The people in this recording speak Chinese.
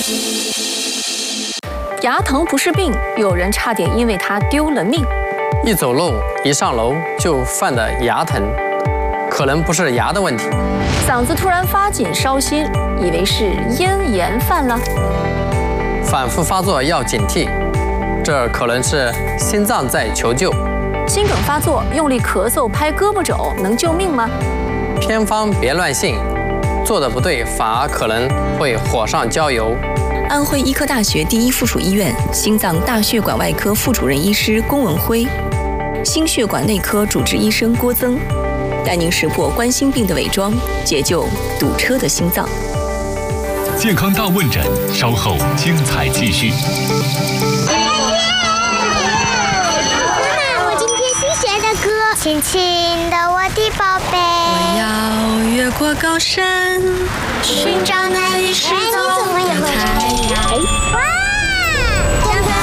牙疼不是病，有人差点因为它丢了命。 一走路一上楼就犯的牙疼，可能不是牙的问题。 嗓子突然发紧烧心，以为是咽炎犯了。 反复发作要警惕，这可能是心脏在求救。 心梗发作用力咳嗽拍胳膊肘能救命吗？ 偏方别乱信，做的不对反而可能会火上浇油。 安徽医科大学第一附属医院心脏大血管外科副主任医师龚文辉，心血管内科主治医生郭增，带您识破冠心病的伪装，解救堵车的心脏。 健康大问诊，稍后精彩继续。 妈妈，我今天新学的歌，轻轻的我的宝贝。 我要越过高山，寻找那一世走。 你怎么也会唱？